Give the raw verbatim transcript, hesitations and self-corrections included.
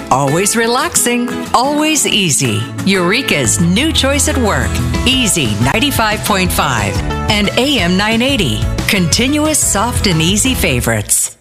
always relaxing, always easy. Eureka's new choice at work. Easy ninety-five point five and A M nine eighty. Continuous soft and easy favorites.